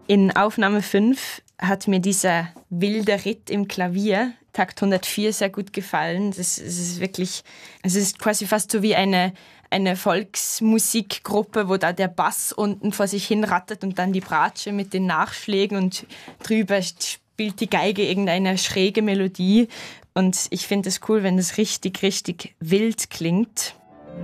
In Aufnahme 5 hat mir dieser wilde Ritt im Klavier, Takt 104, sehr gut gefallen. Es ist quasi fast so wie eine Volksmusikgruppe, wo da der Bass unten vor sich hin rattert und dann die Bratsche mit den Nachschlägen und drüber spielt die Geige irgendeine schräge Melodie. Und ich finde es cool, wenn das richtig, richtig wild klingt.